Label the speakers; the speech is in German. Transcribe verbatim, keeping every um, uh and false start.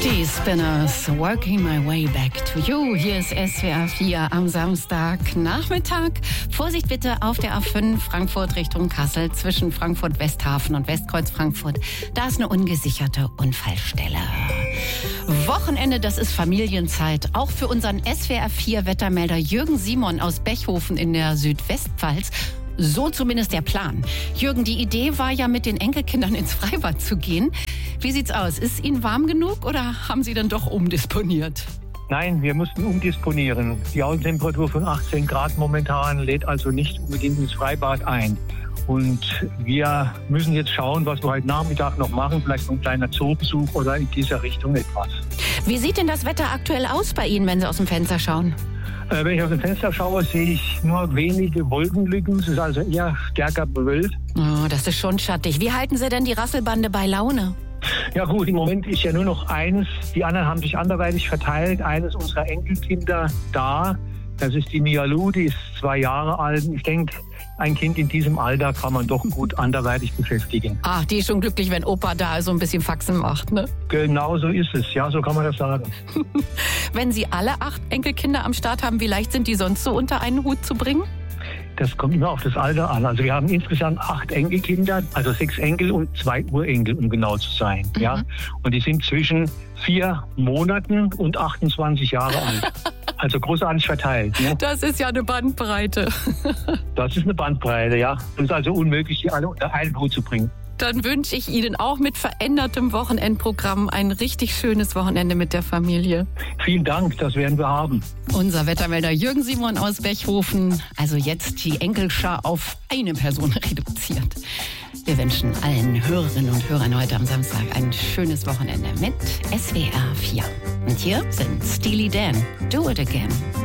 Speaker 1: Die Spinners, Working My Way Back to You. Hier ist S W R vier am Samstagnachmittag. Vorsicht bitte auf der A fünf Frankfurt Richtung Kassel zwischen Frankfurt-Westhafen und Westkreuz Frankfurt. Da ist eine ungesicherte Unfallstelle. Wochenende, das ist Familienzeit. Auch für unseren S W R vier Wettermelder Jürgen Simon aus Bechhofen in der Südwestpfalz. So zumindest der Plan. Jürgen, die Idee war ja, mit den Enkelkindern ins Freibad zu gehen. Wie sieht's aus? Ist Ihnen warm genug oder haben Sie dann doch umdisponiert?
Speaker 2: Nein, wir mussten umdisponieren. Die Außentemperatur von achtzehn Grad momentan lädt also nicht unbedingt ins Freibad ein. Und wir müssen jetzt schauen, was wir heute Nachmittag noch machen. Vielleicht ein kleiner Zoobesuch oder in dieser Richtung etwas.
Speaker 1: Wie sieht denn das Wetter aktuell aus bei Ihnen, wenn Sie aus dem Fenster schauen?
Speaker 2: Äh, wenn ich aus dem Fenster schaue, sehe ich nur wenige Wolkenlücken. Es ist also eher stärker bewölkt.
Speaker 1: Oh, das ist schon schattig. Wie halten Sie denn die Rasselbande bei Laune?
Speaker 2: Ja gut, im Moment ist ja nur noch eins. Die anderen haben sich anderweitig verteilt. Eines unserer Enkelkinder da. Das ist die Mialu, die ist zwei Jahre alt. Ich denke, ein Kind in diesem Alter kann man doch gut anderweitig beschäftigen.
Speaker 1: Ach, die ist schon glücklich, wenn Opa da so ein bisschen Faxen macht, ne?
Speaker 2: Genau so ist es. Ja, so kann man das sagen.
Speaker 1: Wenn Sie alle acht Enkelkinder am Start haben, wie leicht sind die sonst so unter einen Hut zu bringen?
Speaker 2: Das kommt immer auf das Alter an. Also wir haben insgesamt acht Enkelkinder, also sechs Enkel und zwei Urenkel, um genau zu sein. Mhm. Ja? Und die sind zwischen vier Monaten und achtundzwanzig Jahre alt. Also großartig verteilt. Ja?
Speaker 1: Das ist ja eine Bandbreite.
Speaker 2: Das ist eine Bandbreite, ja. Es ist also unmöglich, die alle unter einen Hut zu bringen.
Speaker 1: Dann wünsche ich Ihnen auch mit verändertem Wochenendprogramm ein richtig schönes Wochenende mit der Familie.
Speaker 2: Vielen Dank, das werden wir haben.
Speaker 1: Unser Wettermelder Jürgen Simon aus Bechhofen. Also jetzt die Enkelschar auf eine Person reduziert. Wir wünschen allen Hörerinnen und Hörern heute am Samstag ein schönes Wochenende mit S W R vier. Und hier sind Steely Dan. Do it again.